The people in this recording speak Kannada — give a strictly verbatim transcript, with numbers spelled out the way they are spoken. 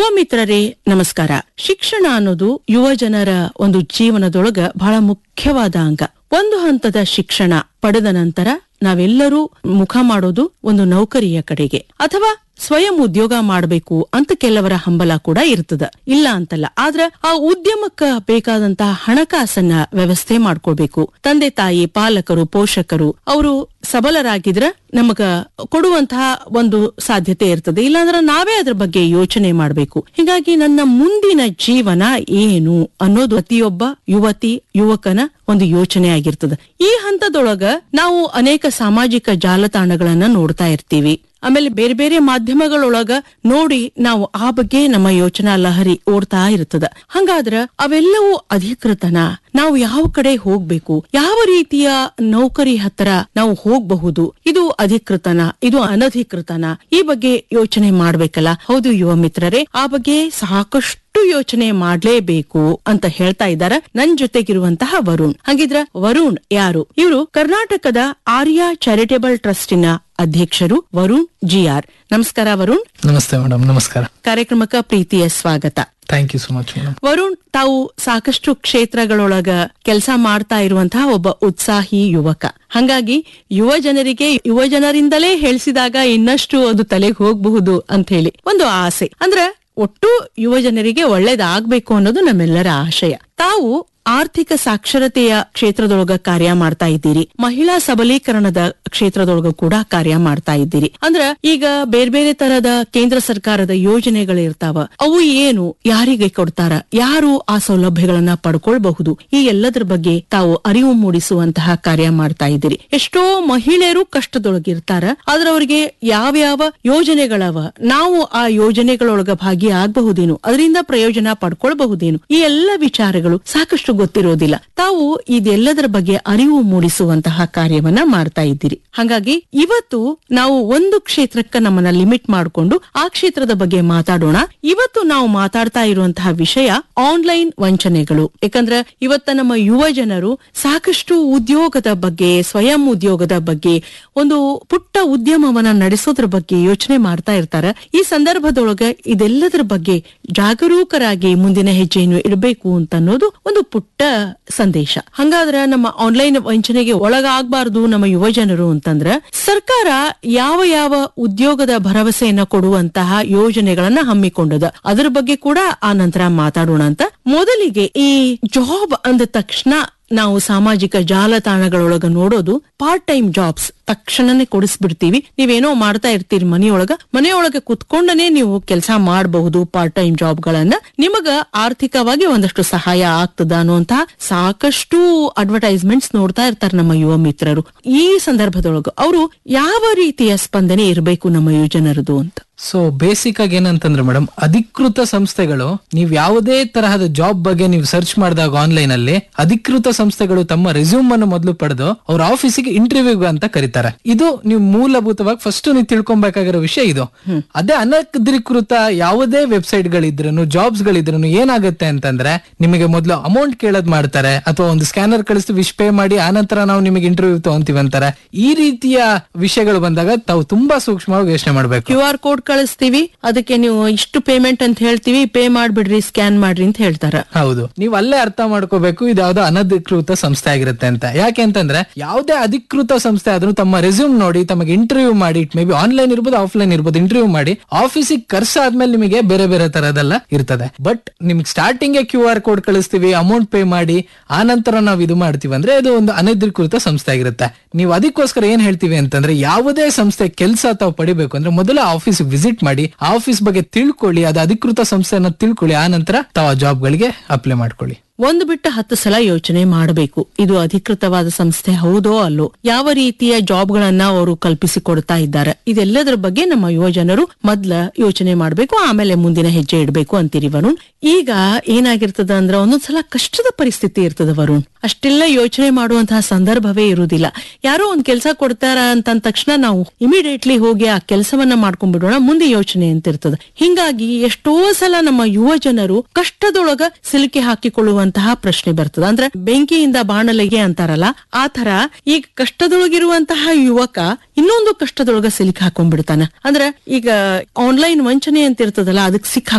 ಯುವ ಮಿತ್ರರೇ ನಮಸ್ಕಾರ. ಶಿಕ್ಷಣ ಅನ್ನೋದು ಯುವ ಜನರ ಒಂದು ಜೀವನದೊಳಗ ಬಹಳ ಮುಖ್ಯವಾದ ಅಂಗ. ಒಂದು ಹಂತದ ಶಿಕ್ಷಣ ಪಡೆದ ನಂತರ ನಾವೆಲ್ಲರೂ ಮುಖ ಮಾಡೋದು ಒಂದು ನೌಕರಿಯ ಕಡೆಗೆ ಅಥವಾ ಸ್ವಯಂ ಉದ್ಯೋಗ ಮಾಡಬೇಕು ಅಂತ ಕೆಲವರ ಹಂಬಲ ಕೂಡ ಇರ್ತದ, ಇಲ್ಲ ಅಂತಲ್ಲ. ಆದ್ರ ಆ ಉದ್ಯಮಕ್ಕ ಬೇಕಾದಂತಹ ಹಣಕಾಸನ್ನ ವ್ಯವಸ್ಥೆ ಮಾಡ್ಕೊಳ್ಬೇಕು. ತಂದೆ ತಾಯಿ, ಪಾಲಕರು, ಪೋಷಕರು ಅವರು ಸಬಲರಾಗಿದ್ರ ನಮಗ ಕೊಡುವಂತಹ ಒಂದು ಸಾಧ್ಯತೆ ಇರ್ತದೆ. ಇಲ್ಲಾಂದ್ರೆ ನಾವೇ ಅದ್ರ ಬಗ್ಗೆ ಯೋಚನೆ ಮಾಡ್ಬೇಕು. ಹೀಗಾಗಿ ನನ್ನ ಮುಂದಿನ ಜೀವನ ಏನು ಅನ್ನೋದು ಪ್ರತಿಯೊಬ್ಬ ಯುವತಿ ಯುವಕನ ಒಂದು ಯೋಚನೆ ಆಗಿರ್ತದ. ಈ ಹಂತದೊಳಗ ನಾವು ಅನೇಕ ಸಾಮಾಜಿಕ ಜಾಲತಾಣಗಳನ್ನ ನೋಡ್ತಾ ಇರ್ತೀವಿ. ಆಮೇಲೆ ಬೇರೆ ಬೇರೆ ಮಾಧ್ಯಮಗಳೊಳಗ ನೋಡಿ ನಾವು ಆ ಬಗ್ಗೆ ನಮ್ಮ ಯೋಚನಾ ಲಹರಿ ಓಡ್ತಾ ಇರ್ತದ. ಹಂಗಾದ್ರ ಅವೆಲ್ಲವೂ ಅಧಿಕೃತನ? ನಾವು ಯಾವ ಕಡೆ ಹೋಗ್ಬೇಕು? ಯಾವ ರೀತಿಯ ನೌಕರಿ ಹತ್ರ ನಾವು ಹೋಗಬಹುದು? ಇದು ಅಧಿಕೃತನ, ಇದು ಅನಧಿಕೃತನ? ಈ ಬಗ್ಗೆ ಯೋಚನೆ ಮಾಡ್ಬೇಕಲ್ಲ. ಹೌದು ಯುವ ಮಿತ್ರರೇ, ಆ ಬಗ್ಗೆ ಸಾಕಷ್ಟು ಯೋಚನೆ ಮಾಡ್ಲೇಬೇಕು ಅಂತ ಹೇಳ್ತಾ ಇದ್ದಾರ ನನ್ ಜೊತೆಗಿರುವಂತಹ ವರುಣ್. ಹಾಗಿದ್ರ ವರುಣ್ ಯಾರು? ಇವರು ಕರ್ನಾಟಕದ ಆರ್ಯ ಚಾರಿಟೇಬಲ್ ಟ್ರಸ್ಟಿನ ಅಧ್ಯಕ್ಷರು ವರುಣ್ ಜಿ ಆರ್. ನಮಸ್ಕಾರ ವರುಣ್. ನಮಸ್ತೆ ಮೇಡಮ್. ನಮಸ್ಕಾರ. ಕಾರ್ಯಕ್ರಮಕ್ಕೆ ಪ್ರೀತಿಯ ಸ್ವಾಗತ. Thank you so much madam. Varun, ತಾವು ಸಾಕಷ್ಟು ಕ್ಷೇತ್ರಗಳೊಳಗ ಕೆಲಸ ಮಾಡ್ತಾ ಇರುವಂತಹ ಒಬ್ಬ ಉತ್ಸಾಹಿ ಯುವಕ. ಹಂಗಾಗಿ ಯುವ ಜನರಿಗೆ ಯುವ ಜನರಿಂದಲೇ ಹೇಳಿಸಿದಾಗ ಇನ್ನಷ್ಟು ಅದು ತಲೆಗೆ ಹೋಗಬಹುದು ಅಂತ ಹೇಳಿ ಒಂದು ಆಸೆ. ಅಂದ್ರ ಒಟ್ಟು ಯುವ ಜನರಿಗೆ ಒಳ್ಳೇದಾಗ್ಬೇಕು ಅನ್ನೋದು ನಮ್ಮೆಲ್ಲರ ಆಶಯ. ತಾವು ಆರ್ಥಿಕ ಸಾಕ್ಷರತೆಯ ಕ್ಷೇತ್ರದೊಳಗ ಕಾರ್ಯ ಮಾಡ್ತಾ ಇದ್ದೀರಿ, ಮಹಿಳಾ ಸಬಲೀಕರಣದ ಕ್ಷೇತ್ರದೊಳಗ ಕೂಡ ಕಾರ್ಯ ಮಾಡ್ತಾ ಇದ್ದೀರಿ. ಅಂದ್ರ ಈಗ ಬೇರೆ ಬೇರೆ ತರದ ಕೇಂದ್ರ ಸರ್ಕಾರದ ಯೋಜನೆಗಳಿರ್ತಾವ, ಅವು ಏನು, ಯಾರಿಗೆ ಕೊಡ್ತಾರ, ಯಾರು ಆ ಸೌಲಭ್ಯಗಳನ್ನ ಪಡ್ಕೊಳ್ಬಹುದು, ಈ ಎಲ್ಲದ್ರ ಬಗ್ಗೆ ತಾವು ಅರಿವು ಮೂಡಿಸುವಂತಹ ಕಾರ್ಯ ಮಾಡ್ತಾ ಇದ್ದೀರಿ. ಎಷ್ಟೋ ಮಹಿಳೆಯರು ಕಷ್ಟದೊಳಗಿರ್ತಾರ, ಆದ್ರೆ ಅವರಿಗೆ ಯಾವ್ಯಾವ ಯೋಜನೆಗಳವ, ನಾವು ಆ ಯೋಜನೆಗಳೊಳಗ ಭಾಗಿ ಆಗಬಹುದೇನು, ಅದರಿಂದ ಪ್ರಯೋಜನ ಪಡ್ಕೊಳ್ಬಹುದೇನು, ಈ ಎಲ್ಲ ವಿಚಾರಗಳು ಸಾಕಷ್ಟು ಗೊತ್ತಿರೋದಿಲ್ಲ. ತಾವು ಇದೆಲ್ಲದರ ಬಗ್ಗೆ ಅರಿವು ಮೂಡಿಸುವಂತಹ ಕಾರ್ಯವನ್ನ ಮಾಡ್ತಾ ಇದ್ದೀರಿ. ಹಾಗಾಗಿ ಇವತ್ತು ನಾವು ಒಂದು ಕ್ಷೇತ್ರಕ್ಕೆ ನಮ್ಮನ್ನ ಲಿಮಿಟ್ ಮಾಡಿಕೊಂಡು ಆ ಕ್ಷೇತ್ರದ ಬಗ್ಗೆ ಮಾತಾಡೋಣ. ಇವತ್ತು ನಾವು ಮಾತಾಡ್ತಾ ಇರುವಂತಹ ವಿಷಯ ಆನ್ಲೈನ್ ವಂಚನೆಗಳು. ಯಾಕಂದ್ರೆ ಇವತ್ತ ನಮ್ಮ ಯುವ ಜನರು ಸಾಕಷ್ಟು ಉದ್ಯೋಗದ ಬಗ್ಗೆ, ಸ್ವಯಂ ಉದ್ಯೋಗದ ಬಗ್ಗೆ, ಒಂದು ಪುಟ್ಟ ಉದ್ಯಮವನ್ನ ನಡೆಸೋದ್ರ ಬಗ್ಗೆ ಯೋಚನೆ ಮಾಡ್ತಾ ಇರ್ತಾರ. ಈ ಸಂದರ್ಭದೊಳಗ ಇದೆಲ್ಲದರ ಬಗ್ಗೆ ಜಾಗರೂಕರಾಗಿ ಮುಂದಿನ ಹೆಜ್ಜೆಯನ್ನು ಇಡಬೇಕು ಅಂತ ಅನ್ನೋದು ಒಂದು ಪುಟ್ಟ ಸಂದೇಶ. ಹಂಗಾದ್ರ ನಮ್ಮ ಆನ್ಲೈನ್ ವಂಚನೆಗೆ ಒಳಗಾಗಬಾರದು ನಮ್ಮ ಯುವ ಜನರು ಅಂತಂದ್ರ ಸರ್ಕಾರ ಯಾವ ಯಾವ ಉದ್ಯೋಗದ ಭರವಸೆಯನ್ನ ಕೊಡುವಂತಹ ಯೋಜನೆಗಳನ್ನ ಹಮ್ಮಿಕೊಂಡದ, ಅದರ ಬಗ್ಗೆ ಕೂಡ ಆ ನಂತರ ಮಾತಾಡೋಣ ಅಂತ. ಮೊದಲಿಗೆ ಈ ಜಾಬ್ ಅಂದ ತಕ್ಷಣ ನಾವು ಸಾಮಾಜಿಕ ಜಾಲತಾಣಗಳೊಳಗ ನೋಡೋದು ಪಾರ್ಟ್ ಟೈಮ್ ಜಾಬ್ಸ್ ತಕ್ಷಣನೇ ಕೊಡಿಸ್ಬಿಡ್ತೀವಿ. ನೀವೇನೋ ಮಾಡ್ತಾ ಇರ್ತೀರಿ ಮನೆಯೊಳಗ, ಮನೆಯೊಳಗ ಕುತ್ಕೊಂಡನೆ ನೀವು ಕೆಲಸ ಮಾಡಬಹುದು ಪಾರ್ಟ್ ಟೈಮ್ ಜಾಬ್ ಗಳನ್ನ, ನಿಮಗ ಆರ್ಥಿಕವಾಗಿ ಒಂದಷ್ಟು ಸಹಾಯ ಆಗ್ತದ ಅನ್ನುವಂತಹ ಸಾಕಷ್ಟು ಅಡ್ವರ್ಟೈಸ್ಮೆಂಟ್ಸ್ ನೋಡ್ತಾ ಇರ್ತಾರೆ ನಮ್ಮ ಯುವ ಮಿತ್ರರು. ಈ ಸಂದರ್ಭದೊಳಗ ಅವರು ಯಾವ ರೀತಿಯ ಸ್ಪಂದನೆ ಇರಬೇಕು ನಮ್ಮ ಯುವಜನರದು ಅಂತ? ಸೊ ಬೇಸಿಕ್ ಆಗಿ ಏನಂತಂದ್ರೆ ಮೇಡಮ್, ಅಧಿಕೃತ ಸಂಸ್ಥೆಗಳು ನೀವು ಯಾವುದೇ ತರಹದ ಜಾಬ್ ಬಗ್ಗೆ ನೀವು ಸರ್ಚ್ ಮಾಡಿದಾಗ ಆನ್ಲೈನ್ ಅಲ್ಲಿ ಅಧಿಕೃತ ಸಂಸ್ಥೆಗಳು ತಮ್ಮ ರೆಸ್ಯೂಮ್ ಅನ್ನು ಮೊದಲು ಪಡೆದು ಅವ್ರ ಆಫೀಸಿಗೆ ಇಂಟರ್ವ್ಯೂ ಅಂತ ಕರೀತಾರೆ. ಇದು ನೀವು ಮೂಲಭೂತವಾಗಿ ಫಸ್ಟ್ ನೀವು ತಿಳ್ಕೊಬೇಕಾಗಿರೋ ವಿಷಯ ಇದು. ಅದೇ ಅನಧಿಕೃತ ಯಾವುದೇ ವೆಬ್ಸೈಟ್ ಗಳಿದ್ರು ಜಾಬ್ಸ್ ಗಳಿದ್ರು ಏನಾಗುತ್ತೆ ಅಂತಂದ್ರೆ ನಿಮಗೆ ಮೊದಲು ಅಮೌಂಟ್ ಕೇಳೋದ್ ಮಾಡ್ತಾರೆ, ಅಥವಾ ಒಂದು ಸ್ಕ್ಯಾನರ್ ಕಳಿಸ್ತೀವಿ, ವಿಶ್ ಪೇ ಮಾಡಿ ಆನಂತರ ನಾವು ನಿಮಗೆ ಇಂಟರ್ವ್ಯೂ ತಗೊಂತೀವಿ ಅಂತಾರೆ. ಈ ರೀತಿಯ ವಿಷಯಗಳು ಬಂದಾಗ ತಾವು ತುಂಬಾ ಸೂಕ್ಷ್ಮವಾಗಿ ಯೋಚನೆ ಮಾಡಬೇಕು. ಕ್ಯೂ ಆರ್ ಕೋಡ್ ಕಳಿಸ್ತೀವಿ, ಅದಕ್ಕೆ ನೀವು ಇಷ್ಟು ಪೇಮೆಂಟ್ ಅಂತ ಹೇಳ್ತೀವಿ, ಪೇ ಮಾಡ್ಬಿಡ್ರಿ, ಸ್ಕ್ಯಾನ್ ಮಾಡ್ರಿ ಅಂತ ಹೇಳ್ತಾರ. ಹೌದು, ನೀವು ಅಲ್ಲೇ ಅರ್ಥ ಮಾಡ್ಕೋಬೇಕು ಇದು ಯಾವ್ದೋ ಅನಧಿಕೃತ ಸಂಸ್ಥೆ ಆಗಿರುತ್ತೆ ಅಂತ. ಯಾಕೆ ಅಂತಂದ್ರೆ ಯಾವುದೇ ಅಧಿಕೃತ ಸಂಸ್ಥೆ ಆದ್ರೂ ತಮ್ಮ ರೆಸ್ಯೂಮ್ ನೋಡಿ ತಮಗೆ ಇಂಟರ್ವ್ಯೂ ಮಾಡಿ, ಇಟ್ ಮೇ ಬಿ ಆನ್ಲೈನ್ ಇರ್ಬೋದು ಆಫ್ಲೈನ್ ಇರ್ಬೋದು, ಇಂಟರ್ವ್ಯೂ ಮಾಡಿ ಆಫೀಸಿಗೆ ಕರ್ಸಾದ್ಮೇಲೆ ನಿಮಗೆ ಬೇರೆ ಬೇರೆ ತರದೆಲ್ಲ ಇರ್ತದೆ. ಬಟ್ ನಿಮ್ಗೆ ಸ್ಟಾರ್ಟಿಂಗ್ ಕ್ಯೂ ಆರ್ ಕೋಡ್ ಕಳಿಸ್ತೀವಿ, ಅಮೌಂಟ್ ಪೇ ಮಾಡಿ ಆ ನಂತರ ನಾವು ಇದು ಮಾಡ್ತೀವಿ ಅಂದ್ರೆ ಅದು ಒಂದು ಅನಧಿಕೃತ ಸಂಸ್ಥೆ ಆಗಿರುತ್ತೆ. ನೀವು ಅದಕ್ಕೋಸ್ಕರ ಏನ್ ಹೇಳ್ತೀವಿ ಅಂತಂದ್ರೆ ಯಾವುದೇ ಸಂಸ್ಥೆ ಕೆಲಸ ತಾವು ಪಡಿಬೇಕು ಅಂದ್ರೆ ಮೊದಲ ಆಫೀಸ್ ವಿಸಿಟ್ ಮಾಡಿ, ಆಫೀಸ್ ಬಗ್ಗೆ ತಿಳ್ಕೊಳ್ಳಿ, ಅದು ಅಧಿಕೃತ ಸಂಸ್ಥೆನ ತಿಳ್ಕೊಳ್ಳಿ, ಆ ನಂತರ ತಾವು ಆ ಜಾಬ್ ಗಳಿಗೆ ಅಪ್ಲೈ ಮಾಡ್ಕೊಳ್ಳಿ. ಒಂದು ಬಿಟ್ಟ ಹತ್ತು ಸಲ ಯೋಚನೆ ಮಾಡಬೇಕು, ಇದು ಅಧಿಕೃತವಾದ ಸಂಸ್ಥೆ ಹೌದೋ ಅಲ್ಲೋ, ಯಾವ ರೀತಿಯ ಜಾಬ್ ಗಳನ್ನ ಅವರು ಕಲ್ಪಿಸಿ ಕೊಡ್ತಾ ಇದ್ದಾರೆ, ಇದೆಲ್ಲದರ ಬಗ್ಗೆ ನಮ್ಮ ಯುವ ಜನರು ಮೊದ್ಲ ಯೋಚನೆ ಮಾಡಬೇಕು, ಆಮೇಲೆ ಮುಂದಿನ ಹೆಜ್ಜೆ ಇಡಬೇಕು ಅಂತೀರಿ ವರುಣ್. ಈಗ ಏನಾಗಿರ್ತದ ಅಂದ್ರ ಒಂದೊಂದ್ಸಲ ಕಷ್ಟದ ಪರಿಸ್ಥಿತಿ ಇರ್ತದ ವರುಣ್, ಅಷ್ಟೆಲ್ಲ ಯೋಚನೆ ಮಾಡುವಂತಹ ಸಂದರ್ಭವೇ ಇರುವುದಿಲ್ಲ. ಯಾರೋ ಒಂದ್ ಕೆಲಸ ಕೊಡ್ತಾರ ಅಂತ ತಕ್ಷಣ ನಾವು ಇಮಿಡಿಯೇಟ್ಲಿ ಹೋಗಿ ಆ ಕೆಲಸವನ್ನ ಮಾಡ್ಕೊಂಡ್ಬಿಡೋಣ, ಮುಂದೆ ಯೋಚನೆ ಅಂತ ಇರ್ತದ. ಹಿಂಗಾಗಿ ಎಷ್ಟೋ ಸಲ ನಮ್ಮ ಯುವ ಜನರು ಕಷ್ಟದೊಳಗ ಸಿಲುಕಿ ಹಾಕಿಕೊಳ್ಳುವ ಪ್ರಶ್ನೆ ಬರ್ತದ. ಅಂದ್ರೆ ಬೆಂಕಿಯಿಂದ ಬಾಣಲೆಗೆ ಅಂತಾರಲ್ಲ, ಆ ತರ ಈಗ ಕಷ್ಟದೊಳಗಿರುವಂತಹ ಯುವಕ ಇನ್ನೊಂದು ಕಷ್ಟದೊಳಗ ಸಿಲುಕಿ ಹಾಕೊಂಡ್ಬಿಡ್ತಾನ. ಅಂದ್ರೆ ಈಗ ಆನ್ಲೈನ್ ವಂಚನೆ ಅಂತ ಇರ್ತದಲ್ಲ, ಅದಕ್ಕೆ ಸಿಕ್